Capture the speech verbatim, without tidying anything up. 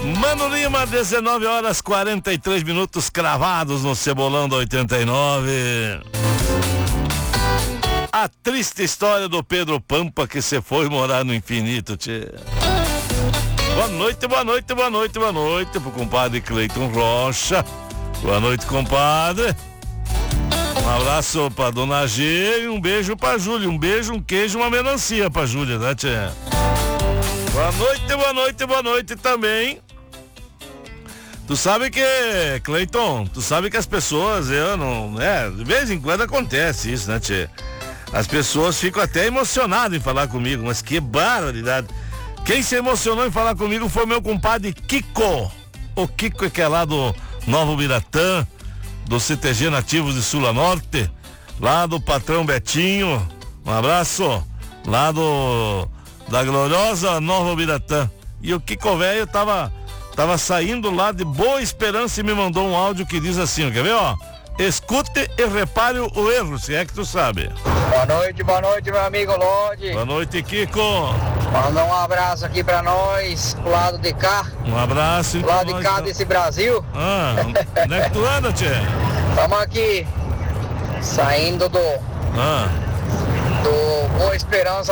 Mano Lima, dezenove horas quarenta e três minutos cravados no Cebolão da oitenta e nove. A triste história do Pedro Pampa que se foi morar no infinito, tchê. Boa noite, boa noite, boa noite, boa noite pro compadre Cleiton Rocha. Boa noite, compadre. Um abraço pra dona G e um beijo pra Júlia. Um beijo, um queijo, uma melancia pra Júlia, né, tchê? Boa noite, boa noite, boa noite também. Tu sabe que, Cleiton, tu sabe que as pessoas, eu não, né, de vez em quando acontece isso, né, tchê? As pessoas ficam até emocionadas em falar comigo, mas que barbaridade. Quem se emocionou em falar comigo foi meu compadre Kiko. O Kiko que é lá do Novo Biratã, do C T G Nativos de Sula Norte, lá do patrão Betinho, um abraço, lá do, da gloriosa Nova Biratã. E o Kiko velho tava... Tava saindo lá de Boa Esperança e me mandou um áudio que diz assim, quer ver, ó? Escute e repare o erro, se é que tu sabe. Boa noite, boa noite, meu amigo Lodi. Boa noite, Kiko. Manda um abraço aqui pra nós, pro lado de cá. Um abraço. Pro lado de cá desse Brasil. Ah, onde é que tu anda, tchê? Estamos aqui, saindo do... Ah. Do Boa Esperança